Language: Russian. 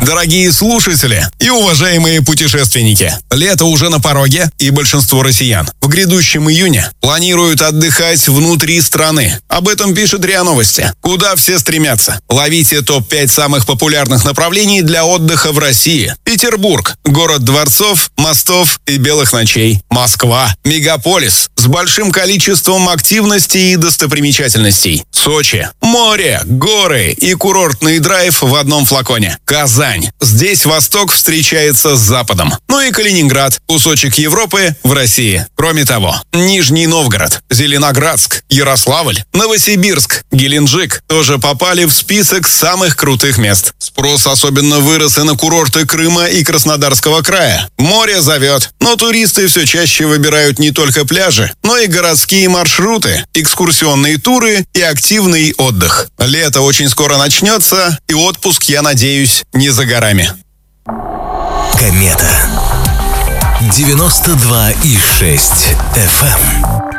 Дорогие слушатели и уважаемые путешественники, лето уже на пороге, и большинство россиян в грядущем июне планируют отдыхать внутри страны. Об этом пишет РИА Новости. Куда все стремятся? Ловите топ-5 самых популярных направлений для отдыха в России. Петербург, город дворцов, мостов и белых ночей. Москва, мегаполис с большим количеством активностей и достопримечательностей. Сочи, море, горы и курортный драйв в одном флаконе. Казань. Здесь Восток встречается с Западом. Ну и Калининград, кусочек Европы в России. Кроме того, Нижний Новгород, Зеленоградск, Ярославль, Новосибирск, Геленджик тоже попали в список самых крутых мест. Спрос особенно вырос и на курорты Крыма и Краснодарского края. Море зовет, но туристы все чаще выбирают не только пляжи, но и городские маршруты, экскурсионные туры и активный отдых. Лето очень скоро начнется, и отпуск, я надеюсь, не за горами. Комета 92,6 FM.